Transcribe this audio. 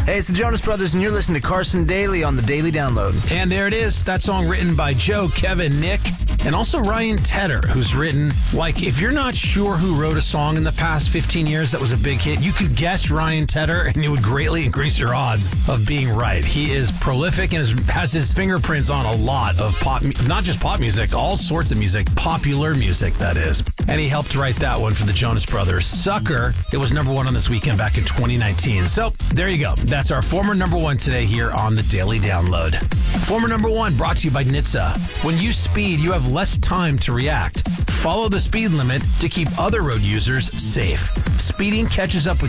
Hey, it's the Jonas Brothers, and you're listening to Carson Daly on the Daily Download. And there it is. That song written by Joe, Kevin, Nick, and also Ryan Tedder, who's written, like, if you're not sure who wrote a song in the past 15 years that was a big hit, you could guess Ryan Tedder, and it would greatly increase your odds of being right. He is prolific and has his fingerprints on a lot of pop, not just pop music, all sorts of music, popular music, that is. And he helped write that one for the Jonas Brothers. Sucker, it was number one on This Weekend back in 2019. So there you go. That's our former number one today here on the Daily Download. Former number one brought to you by NHTSA. When you speed, you have less time to react. Follow the speed limit to keep other road users safe. Speeding catches up with